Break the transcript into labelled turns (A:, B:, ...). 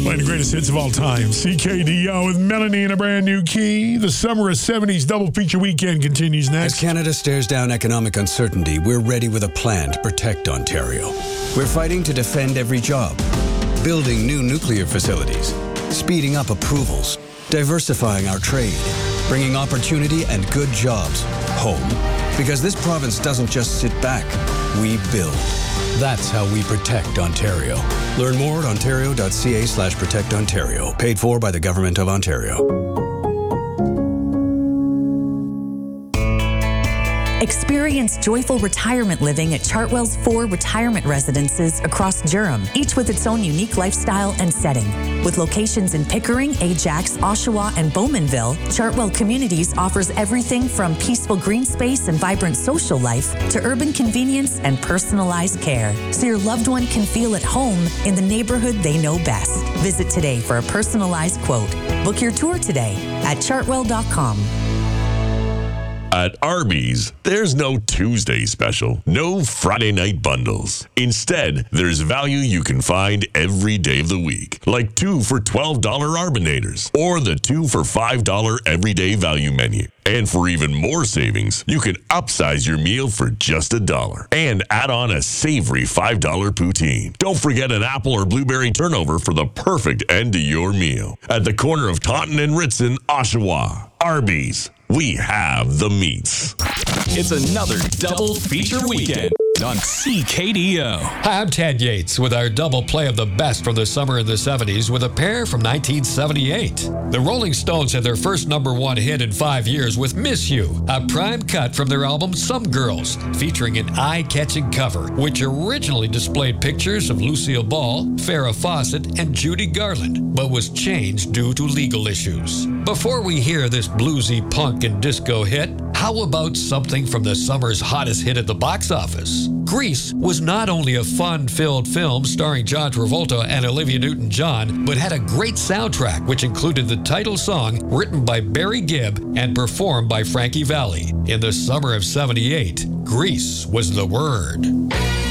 A: Playing the greatest hits of all time. CKDO with Melanie in a brand new key. The Summer of 70s double feature weekend continues next.
B: As Canada stares down economic uncertainty, we're ready with a plan to protect Ontario. We're fighting to defend every job, building new nuclear facilities, speeding up approvals, diversifying our trade, bringing opportunity and good jobs home. Because this province doesn't just sit back, we build. That's how we protect Ontario. Learn more at ontario.ca/protectontario. Paid for by the Government of Ontario.
C: Experience joyful retirement living at Chartwell's 4 retirement residences across Durham, each with its own unique lifestyle and setting. With locations in Pickering, Ajax, Oshawa, and Bowmanville, Chartwell Communities offers everything from peaceful green space and vibrant social life to urban convenience and personalized care, so your loved one can feel at home in the neighborhood they know best. Visit today for a personalized quote. Book your tour today at chartwell.com.
D: At Arby's, there's no Tuesday special, no Friday night bundles. Instead, there's value you can find every day of the week, like 2 for $12 Arbinators or the 2 for $5 everyday value menu. And for even more savings, you can upsize your meal for just $1 and add on a savory $5 poutine. Don't forget an apple or blueberry turnover for the perfect end to your meal. At the corner of Taunton and Ritson, Oshawa, Arby's. We have the meats.
E: It's another double feature weekend on CKDO.
F: Hi, I'm Ted Yates with our double play of the best from the summer of the 70s with a pair from 1978. The Rolling Stones had their first #1 hit in 5 years with Miss You, a prime cut from their album Some Girls, featuring an eye-catching cover, which originally displayed pictures of Lucille Ball, Farrah Fawcett, and Judy Garland, but was changed due to legal issues. Before we hear this bluesy punk and disco hit, how about something from the summer's hottest hit at the box office? Grease was not only a fun-filled film starring John Travolta and Olivia Newton-John, but had a great soundtrack which included the title song written by Barry Gibb and performed by Frankie Valli. In the summer of '78, Grease was the word.